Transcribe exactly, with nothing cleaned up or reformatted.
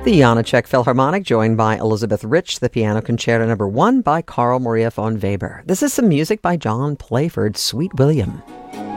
The Janáček Philharmonic, joined by Elizabeth Rich, the Piano Concerto Number One by Carl Maria von Weber. This is some music by John Playford, Sweet William.